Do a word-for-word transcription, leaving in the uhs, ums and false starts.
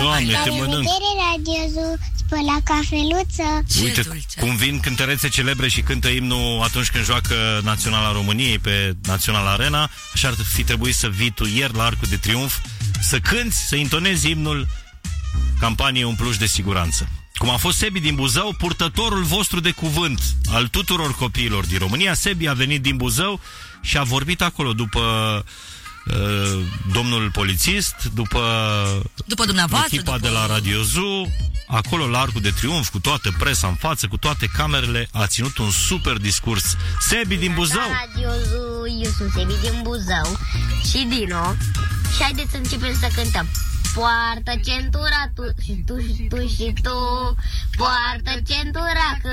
Doamne, te mănânc. Radiozu, spăla cafeluță. Uite cum vin cântărețe celebre și cântă imnul atunci când joacă Naționala României pe Național Arena. Așa ar fi trebuit să vii tu ieri la Arcul de Triunf, să cânti, să intonezi imnul campaniei Umpluși de Siguranță. Cum a fost Sebi din Buzău, purtătorul vostru de cuvânt al tuturor copiilor din România. Sebi a venit din Buzău și a vorbit acolo după uh, domnul polițist, după, după dumneavoastră, echipa după... de la Radiozu, acolo la Arcul de Triunf, cu toată presa în față, cu toate camerele, a ținut un super discurs. Sebi din Buzău. Radiozu, eu sunt Sebi din Buzău și Dino. Și haideți să începem să cântăm. Poartă centura tu și tu și tu și tu. Poartă centura că